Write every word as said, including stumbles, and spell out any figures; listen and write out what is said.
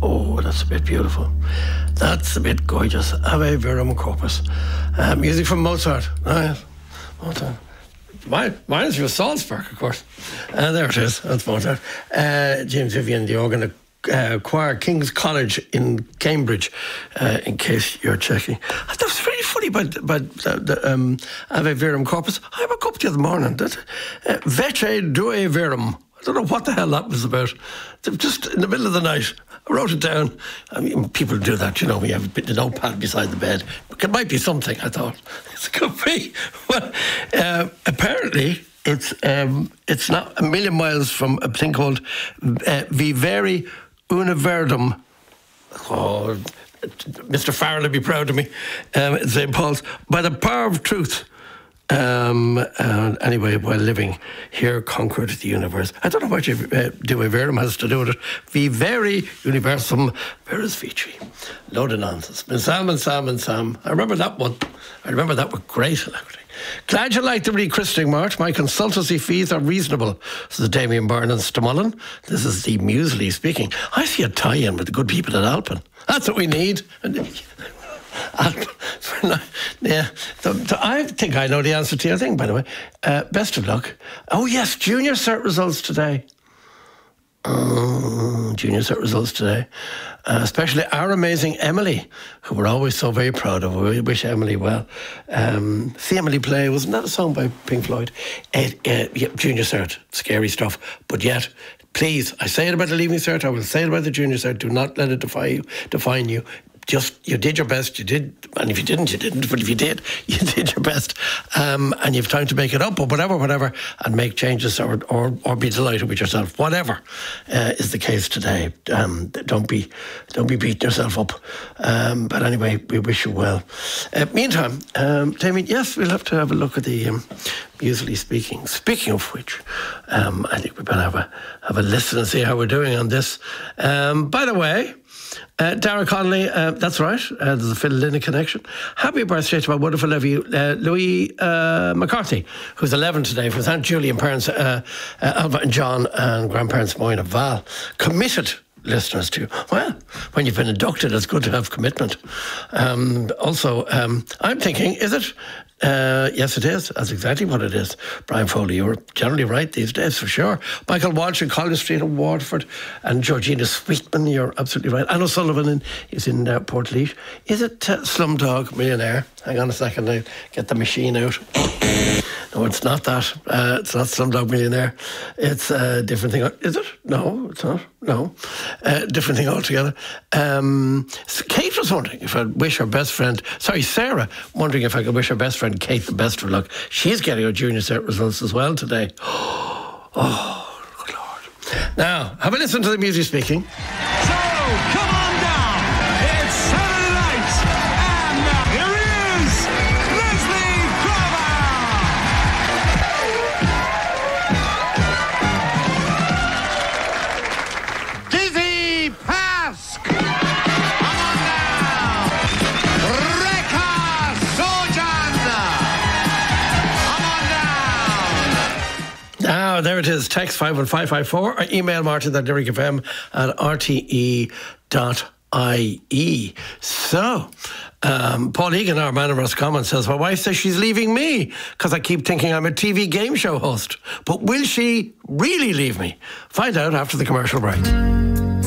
Oh, that's a bit beautiful. That's a bit gorgeous. Ave Verum Corpus. Uh, music from Mozart. Oh, yes. Mozart. Mine, mine is from Salzburg, of course. Uh, there it is. That's Mozart. Uh, James Vivian, the organ uh, choir, King's College in Cambridge, uh, in case you're checking. That was really funny about, about the, the um, Ave Verum Corpus. I woke up the other morning. That uh, Vece Due Verum. I don't know what the hell that was about. Just in the middle of the night, I wrote it down. I mean, people do that, you know, we have a notepad beside the bed. It might be something, I thought. It could be. Well, uh, apparently, it's um, it's not a million miles from a thing called uh, Vivere Una Verdum. Oh, Mister Farrell would be proud of me. Um, in Saint Paul's. By the power of truth. Um, uh, anyway, while living here, conquered the universe. I don't know what you uh, Due Verum has to do with it. Vivere Universum Verus Vici. Load of nonsense. And Sam and Sam and Sam. I remember that one. I remember that with great alacrity. Glad you like the rechristening march. My consultancy fees are reasonable. This is Damien Byrne and Stamullen. This is the Muesli speaking. I see a tie-in with the good people at Alpen. That's what we need. Yeah, the, the, I think I know the answer to your thing, by the way. Uh, best of luck. Oh, yes, junior cert results today. Um, junior cert results today. Uh, especially our amazing Emily, who we're always so very proud of. We wish Emily well. Um, see Emily play. Wasn't that a song by Pink Floyd? Uh, uh, yeah, junior cert, scary stuff. But yet, please, I say it about the leaving cert, I will say it about the junior cert. Do not let it define you. Define you. Just, you did your best, you did, and if you didn't, you didn't, but if you did, you did your best, um, and you've time to make it up, or whatever, whatever, and make changes, or or, or be delighted with yourself, whatever uh, is the case today. Um, don't be don't be beating yourself up. Um, but anyway, we wish you well. Uh, meantime, um, Damien, yes, we'll have to have a look at the um, Muesli speaking. Speaking of which, um, I think we better have a, have a listen and see how we're doing on this. Um, by the way, Uh, Dara Connolly, uh, that's right. Uh, there's a Phil Linna connection. Happy birthday to my wonderful nephew, uh, Louis uh, McCarthy, who's eleven today, for his Aunt Julie and parents, uh, uh, Alva and John, and grandparents Moyna Val. Committed listeners to. Well, when you've been inducted, it's good to have commitment. Um, also, um, I'm thinking, is it? Uh, yes, it is. That's exactly what it is. Brian Foley, you're generally right these days, for sure. Michael Walsh in Collins Street in Waterford, and Georgina Sweetman, you're absolutely right. Anne O'Sullivan in, is in uh, Portlaoise. Is it uh, Slumdog Millionaire? Hang on a second, I'll get the machine out. No, it's not that. Uh, it's not Slumdog Millionaire. It's a different thing. Is it? No, it's not. No. Uh, different thing altogether. Um, Kate was wondering if I'd wish her best friend, sorry, Sarah, wondering if I could wish her best friend Kate the best of luck. She's getting her junior set results as well today. Oh, good Lord. Now, have a listen to the music speaking. So, come on down. It's Saturday night. And uh, here is Leslie Grover. Dizzy Pask. Come on down. Rekha Sojan. Come on down. Now, there it is. Text five one five five four or email martin at lyric f m at r t e dot i e. So, um, Paul Egan, our man of Roscommon, says, my wife says she's leaving me because I keep thinking I'm a T V game show host. But will she really leave me? Find out after the commercial break.